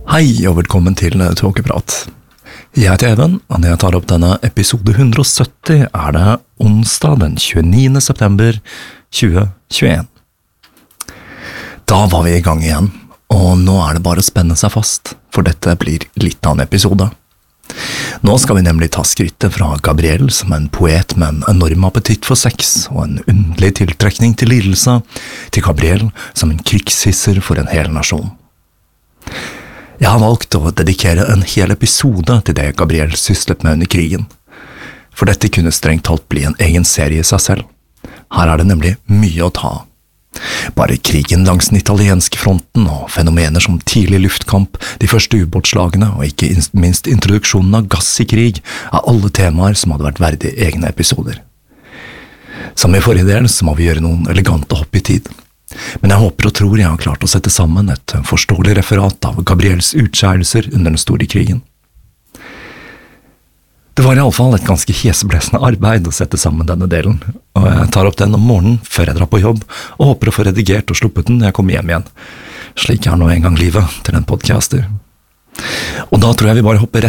Hei og velkommen til Tåkeprat. Jeg heter Even, og når jeg tar opp denne episode 170 det onsdag den 29. september 2021. Da var vi i gang igjen, og nå det bare å spenne seg fast, for dette blir litt av en episode. Nå skal vi nemlig ta skrittet fra Gabriel som en poet med en enorm appetitt for sex og en underlig tiltrekning til lidelse, til Gabriel som en krigshisser for en hel nasjon. Jeg har valgt å dedikere en hel episode til det Gabriel syslet med under krigen, for dette kunne strengt talt bli en egen serie i seg selv. Her det nemlig mye å ta av. Bare krigen langs den italienske fronten og fenomener som tidlig luftkamp, de første ubåtslagene og ikke minst introduksjonen av gass i krig alle temaer som hadde vært verdig egne episoder. Som i forrige del så må vi gjøre noen elegante hopp i tid. Men jeg håper og tror jeg har klart å sette sammen et forståelig referat av Gabriels utskjærelser under den store krigen. Det var i alle fall et ganske hjeseblesende arbeid å sette sammen denne delen, og jeg tar opp den om morgenen før jeg drar på jobb, og håper å få redigert og sluppet den når jeg kommer hjem igjen. Slik nå en gang livet til en podcaster. Og da tror jeg vi bare hopper